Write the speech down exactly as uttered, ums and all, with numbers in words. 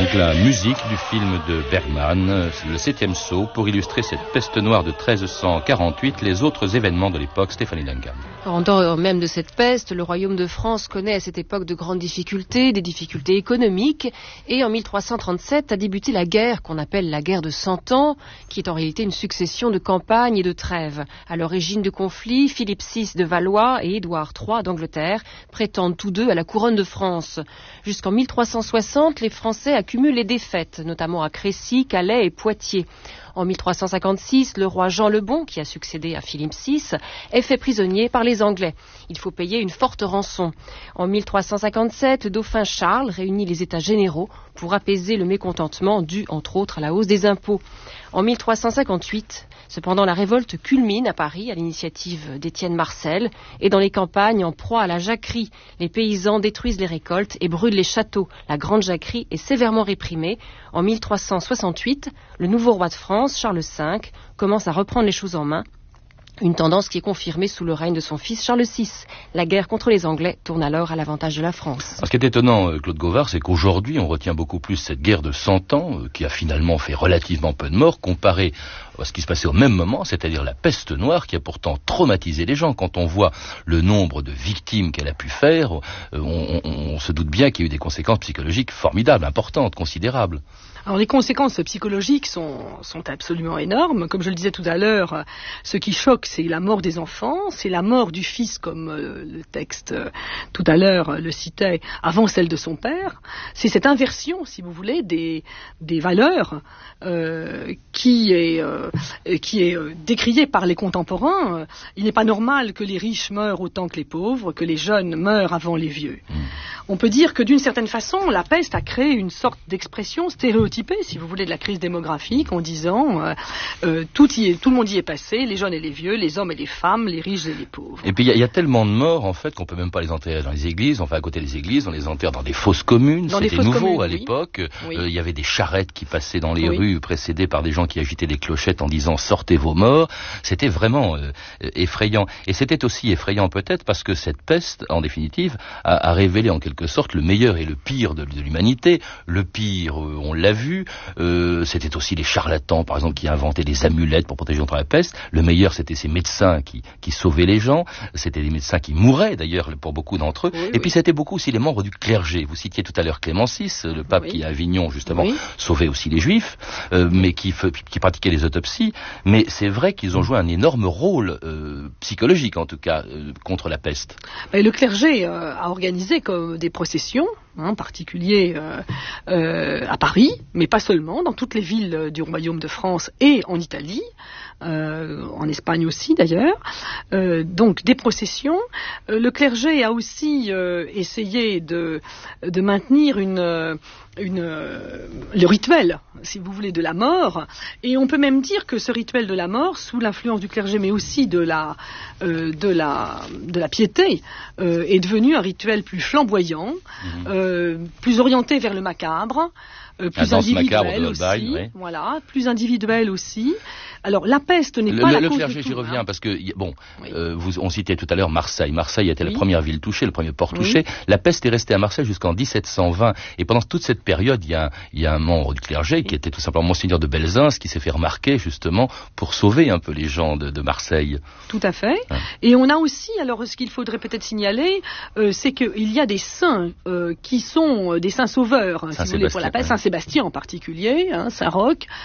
Donc la musique du film de Bergman, le septième sceau, pour illustrer cette peste noire de treize cent quarante-huit, les autres événements de l'époque. Stéphanie Duncan. En temps même de cette peste, le royaume de France connaît à cette époque de grandes difficultés, des difficultés économiques, et en mille trois cent trente-sept a débuté la guerre qu'on appelle la guerre de Cent Ans, qui est en réalité une succession de campagnes et de trêves. À l'origine du conflit, Philippe six de Valois et Édouard trois d'Angleterre prétendent tous deux à la couronne de France. Jusqu'en mille trois cent soixante, les Français accumulent les défaites, notamment à Crécy, Calais et Poitiers. En mille trois cent cinquante-six, le roi Jean le Bon, qui a succédé à Philippe six, est fait prisonnier par les Anglais. Il faut payer une forte rançon. En mille trois cent cinquante-sept, le dauphin Charles réunit les États généraux pour apaiser le mécontentement dû, entre autres, à la hausse des impôts. En mille trois cent cinquante-huit, cependant, la révolte culmine à Paris à l'initiative d'Étienne Marcel et dans les campagnes en proie à la jacquerie. Les paysans détruisent les récoltes et brûlent les châteaux. La grande jacquerie est sévèrement réprimée. En mille trois cent soixante-huit, le nouveau roi de France, Charles cinq, commence à reprendre les choses en main. Une tendance qui est confirmée sous le règne de son fils Charles six. La guerre contre les Anglais tourne alors à l'avantage de la France. Ce qui est étonnant, Claude Gauvard, c'est qu'aujourd'hui, on retient beaucoup plus cette guerre de Cent Ans, qui a finalement fait relativement peu de morts, comparée à ce qui se passait au même moment, c'est-à-dire la peste noire, qui a pourtant traumatisé les gens. Quand on voit le nombre de victimes qu'elle a pu faire, on, on, on se doute bien qu'il y a eu des conséquences psychologiques formidables, importantes, considérables. Alors les conséquences psychologiques sont, sont absolument énormes. Comme je le disais tout à l'heure, ce qui choque, c'est la mort des enfants, c'est la mort du fils, comme euh, le texte euh, tout à l'heure le citait, avant celle de son père. C'est cette inversion, si vous voulez, des, des valeurs euh, qui est, euh, qui est euh, décriée par les contemporains. Il n'est pas normal que les riches meurent autant que les pauvres, que les jeunes meurent avant les vieux. Mmh. On peut dire que d'une certaine façon, la peste a créé une sorte d'expression stéréotypée, si vous voulez, de la crise démographique, en disant euh, euh, tout, y est, tout le monde y est passé, les jeunes et les vieux, les hommes et les femmes, les riches et les pauvres. Et puis il y, y a tellement de morts, en fait, qu'on peut même pas les enterrer dans les églises. Enfin, à côté des églises, on les enterre dans des fosses communes. Dans C'était nouveau communes, à l'époque. Il oui. euh, y avait des charrettes qui passaient dans les oui. rues, précédées par des gens qui agitaient des clochettes en disant « sortez vos morts ». C'était vraiment euh, effrayant. Et c'était aussi effrayant peut-être parce que cette peste, en définitive, a, a révélé en quelque sorte le meilleur et le pire de, de l'humanité. Le pire, euh, on l'a vu, euh, c'était aussi les charlatans, par exemple, qui inventaient des amulettes pour protéger contre la peste. Le meilleur, c'était ces médecins qui, qui sauvaient les gens. C'était des médecins qui mouraient, d'ailleurs, pour beaucoup d'entre eux. Oui, et oui. puis, c'était beaucoup aussi les membres du clergé. Vous citiez tout à l'heure Clément six, le pape oui. qui, à Avignon, justement, oui. sauvait aussi les Juifs, euh, mais qui, qui pratiquait les autopsies. Mais c'est vrai qu'ils ont joué un énorme rôle euh, psychologique, en tout cas, euh, contre la peste. Et le clergé euh, a organisé comme des processions, en particulier euh, euh, à Paris, mais pas seulement, dans toutes les villes du royaume de France et en Italie, euh, en Espagne aussi d'ailleurs. Euh, donc des processions. Euh, le clergé a aussi euh, essayé de, de maintenir une... Une, euh, le rituel, si vous voulez, de la mort, et on peut même dire que ce rituel de la mort, sous l'influence du clergé, mais aussi de la, euh, de la, de la piété, euh, est devenu un rituel plus flamboyant, mmh. euh, plus orienté vers le macabre, euh, plus individuel aussi, oui. voilà, plus individuel aussi. Alors la peste n'est le, pas le, la le cause clergé, de tout, j'y reviens hein. parce que bon, oui. euh, vous, on citait tout à l'heure Marseille. Marseille était oui. la première ville touchée, le premier port touché. Oui. La peste est restée à Marseille jusqu'en dix-sept cent vingt, et pendant toute cette période, il y a, il y a un membre du clergé oui. qui était tout simplement Monseigneur de Belzins, qui s'est fait remarquer justement pour sauver un peu les gens de, de Marseille. Tout à fait. Hein. Et on a aussi, alors ce qu'il faudrait peut-être signaler, euh, c'est qu'il y a des saints euh, qui sont des saints sauveurs, si vous voulez, pour la peste, ouais. Saint Sébastien en particulier, hein, Saint Roch,